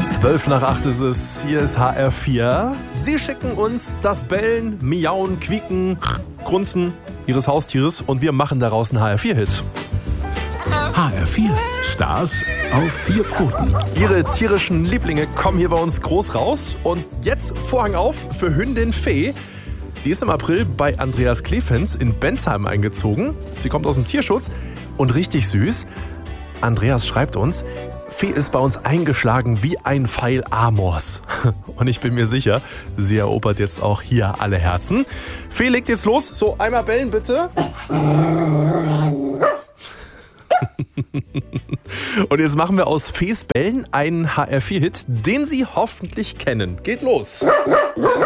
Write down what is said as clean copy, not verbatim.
7:12 ist es. Hier ist HR4. Sie schicken uns das Bellen, Miauen, Quieken, Grunzen ihres Haustieres und wir machen daraus einen HR4-Hit. HR4, Stars auf 4 Pfoten. Ihre tierischen Lieblinge kommen hier bei uns groß raus. Und jetzt Vorhang auf für Hündin Fee. Die ist im April bei Andreas Klefens in Bensheim eingezogen. Sie kommt aus dem Tierschutz und richtig süß. Andreas schreibt uns, Fee ist bei uns eingeschlagen wie ein Pfeil Amors. Und ich bin mir sicher, sie erobert jetzt auch hier alle Herzen. Fee legt jetzt los. So, einmal bellen bitte. Und jetzt machen wir aus Fees Bellen einen HR4-Hit, den Sie hoffentlich kennen. Geht los!